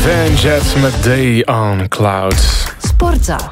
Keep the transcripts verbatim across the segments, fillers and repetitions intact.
Van Jet met Day on Clouds. Sportza.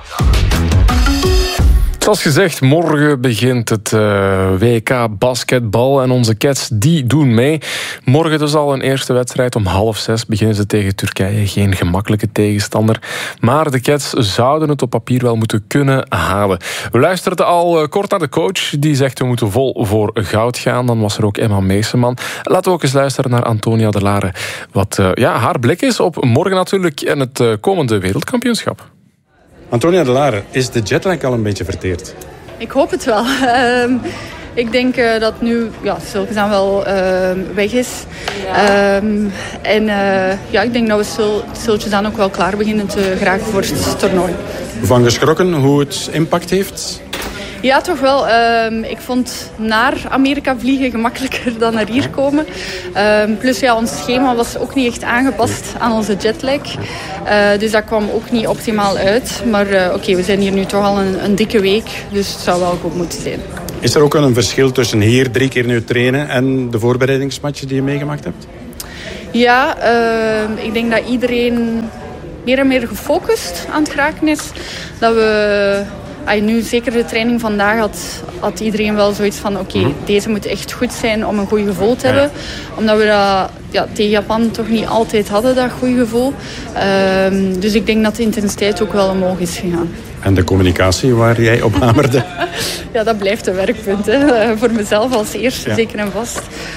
Zoals gezegd, morgen begint het uh, W K basketbal en onze Cats die doen mee. Morgen dus al een eerste wedstrijd. Om half zes beginnen ze tegen Turkije. Geen gemakkelijke tegenstander. Maar de Cats zouden het op papier wel moeten kunnen halen. We luisterden al uh, kort naar de coach. Die zegt we moeten vol voor goud gaan. Dan was er ook Emma Meeseman. Laten we ook eens luisteren naar Antonia de Lare. Wat uh, ja, haar blik is op morgen natuurlijk en het uh, komende wereldkampioenschap. Antonia de Lare, is de jetlag al een beetje verteerd? Ik hoop het wel. Uh, ik denk uh, dat nu ja, stilgezaan wel uh, weg is. Ja. Um, en uh, ja, ik denk dat we stil, stiltjes aan ook wel klaar beginnen te geraken voor het toernooi. Van geschrokken hoe het impact heeft? Ja, toch wel. Um, ik vond naar Amerika vliegen gemakkelijker dan naar hier komen. Um, plus ja, ons schema was ook niet echt aangepast aan onze jetlag. Uh, dus dat kwam ook niet optimaal uit. Maar uh, oké, okay, we zijn hier nu toch al een, een dikke week. Dus het zou wel goed moeten zijn. Is er ook een verschil tussen hier drie keer nu trainen en de voorbereidingsmatchen die je meegemaakt hebt? Ja, uh, ik denk dat iedereen meer en meer gefocust aan het geraken is. Dat we... Ay, nu, zeker de training vandaag, had, had iedereen wel zoiets van... Oké, okay, deze moet echt goed zijn om een goed gevoel te hebben. Omdat we dat ja, tegen Japan toch niet altijd hadden, dat goede gevoel. Um, dus ik denk dat de intensiteit ook wel omhoog is gegaan. En de communicatie waar jij op hamerde? Ja, dat blijft een werkpunt. Hè. Voor mezelf als eerste, ja. Zeker en vast.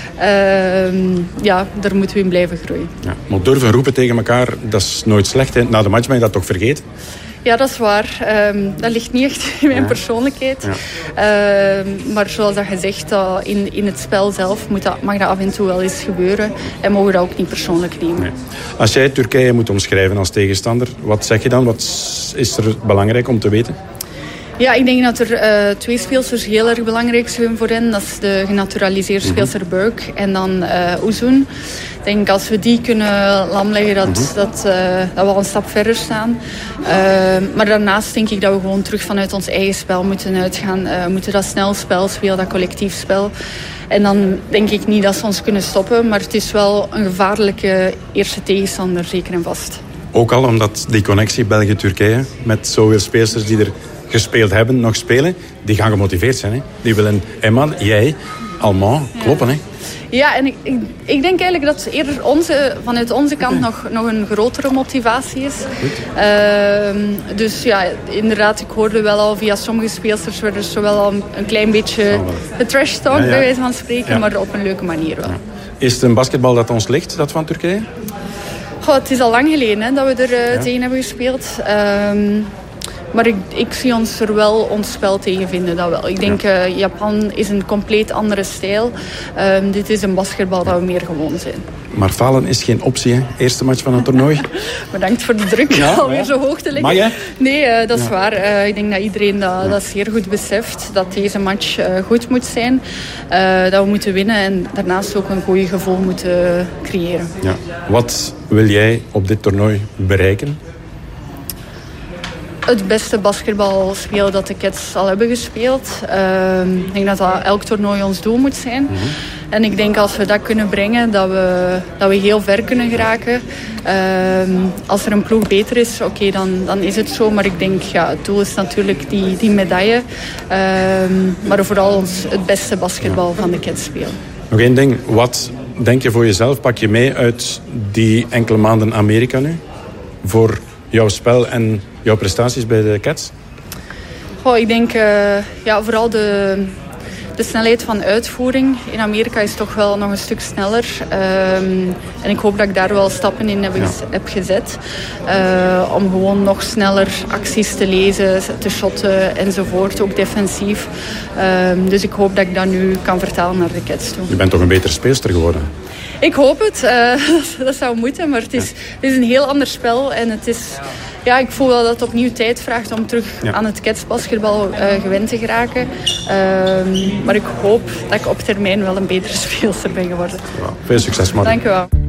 Um, ja, daar moeten we in blijven groeien. Ja, maar durven roepen tegen elkaar, dat is nooit slecht. Hè? Na de match ben je dat toch vergeten? Ja, dat is waar. Um, dat ligt niet echt in mijn ja. persoonlijkheid. Ja. Um, maar zoals dat gezegd, uh, in, in het spel zelf moet dat, mag dat af en toe wel eens gebeuren. En mogen dat ook niet persoonlijk nemen. Nee. Als jij Turkije moet omschrijven als tegenstander, wat zeg je dan? Wat is er belangrijk om te weten? Ja, ik denk dat er uh, twee speelsters heel erg belangrijk zijn voor hen. Dat is de genaturaliseerde mm-hmm. speelster Burke en dan uh, Uzun. Ik denk als we die kunnen lamleggen, dat, mm-hmm. dat, uh, dat we al een stap verder staan. Uh, maar daarnaast denk ik dat we gewoon terug vanuit ons eigen spel moeten uitgaan. Uh, we moeten dat snel spel spelen, dat collectief spel. En dan denk ik niet dat ze ons kunnen stoppen. Maar het is wel een gevaarlijke eerste tegenstander, zeker en vast. Ook al omdat die connectie België-Turkije met zoveel speelsters die er gespeeld hebben, nog spelen, die gaan gemotiveerd zijn. Hè? Die willen Emma, jij, allemaal kloppen. Hè? Ja, en ik, ik, ik denk eigenlijk dat eerder onze, vanuit onze kant nog, nog een grotere motivatie is. Uh, dus ja, inderdaad, ik hoorde wel al via sommige speelsters werden ze wel al een klein beetje de trash talk, ja, ja. bij wijze van spreken, ja. maar op een leuke manier wel. Ja. Is het een basketbal dat ons ligt, dat van Turkije? Goh, het is al lang geleden hè, dat we er uh, ja. tegen hebben gespeeld. Uh, Maar ik, ik zie ons er wel ons spel tegen vinden, dat wel. Ik denk, ja. uh, Japan is een compleet andere stijl. Um, dit is een basketbal dat we meer gewoon zijn. Maar falen is geen optie, hè? Eerste match van het toernooi. Bedankt voor de druk, ja, alweer ja. zo hoog te leggen. Mag je? Nee, uh, dat is ja. waar. Uh, ik denk dat iedereen dat, ja. dat zeer goed beseft. Dat deze match uh, goed moet zijn. Uh, dat we moeten winnen en daarnaast ook een goed gevoel moeten creëren. Ja. Wat wil jij op dit toernooi bereiken? Het beste basketbal spelen dat de Cats al hebben gespeeld. Uh, ik denk dat dat elk toernooi ons doel moet zijn. Mm-hmm. En ik denk als we dat kunnen brengen, dat we, dat we heel ver kunnen geraken. Uh, als er een ploeg beter is, oké, okay, dan, dan is het zo. Maar ik denk, ja, het doel is natuurlijk die, die medaille. Uh, maar vooral ons het beste basketbal ja. van de Cats spelen. Nog één ding. Wat denk je voor jezelf? Pak je mee uit die enkele maanden Amerika nu? Voor jouw spel en jouw prestaties bij de Cats? Goh, ik denk uh, ja, vooral de, de snelheid van uitvoering. In Amerika is toch wel nog een stuk sneller. Um, en ik hoop dat ik daar wel stappen in heb, ja. heb gezet. Uh, om gewoon nog sneller acties te lezen, te shotten enzovoort. Ook defensief. Um, dus ik hoop dat ik dat nu kan vertalen naar de Cats toe. Je bent toch een betere speelster geworden? Ik hoop het. Uh, dat zou moeten. Maar het is, het is een heel ander spel. En het is... Ja, ik voel wel dat het opnieuw tijd vraagt om terug ja. aan het Cats-basketbal uh, gewend te geraken. Uh, maar ik hoop dat ik op termijn wel een betere speelster ben geworden. Wow. Veel succes, man. Dank u wel.